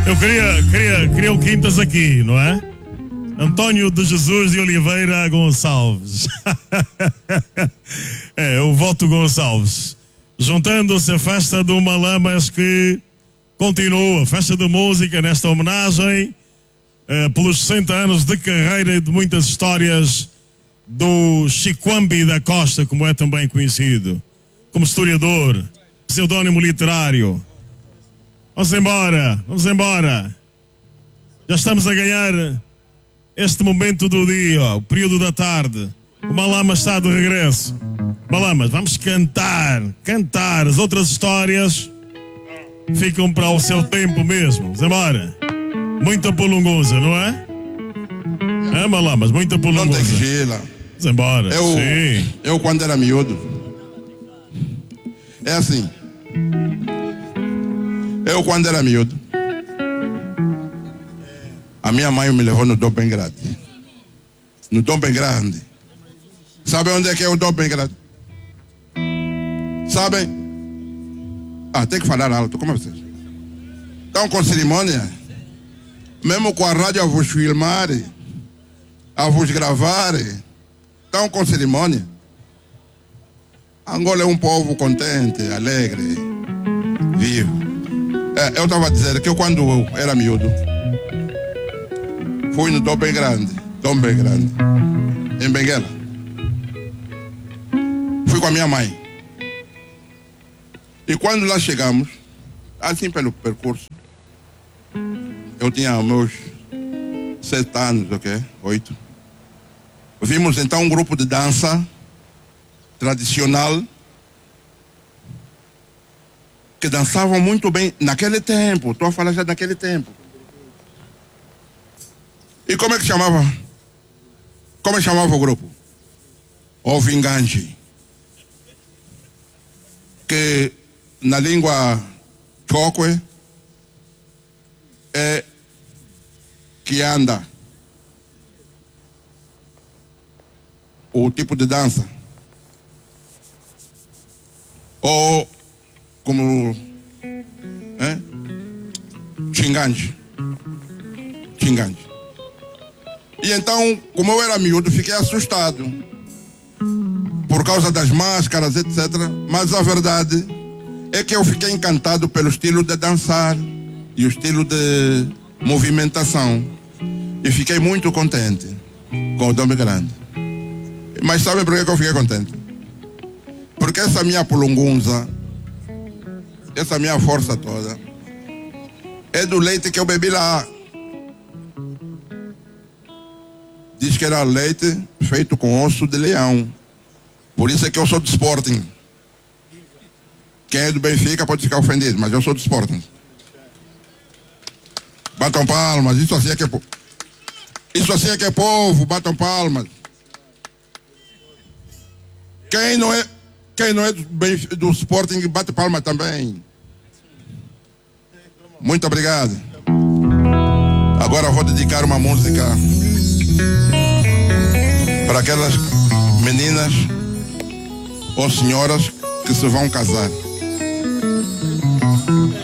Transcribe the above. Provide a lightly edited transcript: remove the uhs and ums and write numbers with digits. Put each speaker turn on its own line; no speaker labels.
Eu queria o Quintas aqui, não é? Antônio de Jesus de Oliveira Gonçalves. O voto Gonçalves. Juntando-se a festa do Malamas que continua, festa de música nesta homenagem pelos 60 anos de carreira e de muitas histórias do Chiquambi da Costa, como é também conhecido, como historiador, pseudónimo literário. Vamos embora. Já estamos a ganhar este momento do dia, o período da tarde. O Malamas está de regresso. Malamas, vamos cantar. As outras histórias ficam para o seu tempo mesmo. Vamos embora. Muita polongosa, não é? Malamas, muita polongosa.
Não tem que gila.
Vamos embora.
Eu quando era miúdo, é assim. Eu quando era miúdo, a minha mãe me levou no Dom Bem Grande. No Dom Bem Grande. Sabe onde é que é o Dom Bem Grande? Sabem? Tem que falar alto, como é vocês? Então, com cerimônia, mesmo com a rádio a vos filmar, a vos gravar, então com cerimônia. Angola é um povo contente, alegre, vivo. Eu estava a dizer que eu, quando eu era miúdo, fui no Dom Bem Grande, em Benguela. Fui com a minha mãe. E quando lá chegamos, assim pelo percurso, eu tinha meus 7 anos, 8. Vimos então um grupo de dança tradicional que dançavam muito bem naquele tempo. Estou a falar já daquele tempo. E como é que chamava? Como é que chamava o grupo? O Vinganji. Que na língua chokwe é que anda. O tipo de dança. Ou como Xingante. E então, como eu era miúdo, fiquei assustado por causa das máscaras, etc. Mas a verdade é que eu fiquei encantado pelo estilo de dançar e o estilo de movimentação. E fiquei muito contente com o Dom Bem Grande. Mas sabe por que eu fiquei contente? Porque essa minha polongunza, essa minha força toda, é do leite que eu bebi lá. Diz que era leite feito com osso de leão. Por isso é que eu sou do Sporting. Quem é do Benfica pode ficar ofendido, mas eu sou do Sporting. Batam palmas, isso assim é que é povo. Isso assim é que é povo, batam palmas. Quem não é do Sporting, bate palma também. Muito obrigado. Agora vou dedicar uma música para aquelas meninas ou senhoras que se vão casar.